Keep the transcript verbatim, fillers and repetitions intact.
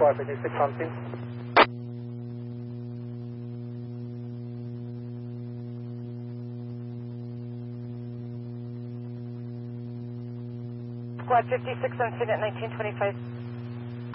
Squad fifty-six on scene. Squad fifty-six on scene at nineteen twenty-five.